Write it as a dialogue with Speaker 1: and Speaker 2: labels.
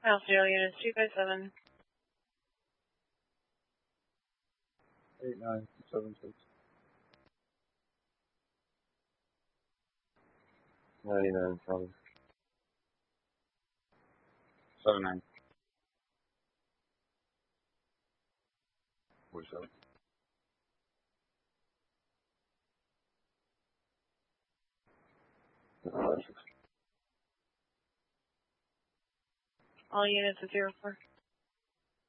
Speaker 1: Alpha units 257.
Speaker 2: 8976. 99 probably. 79. 47.
Speaker 1: All units at 04.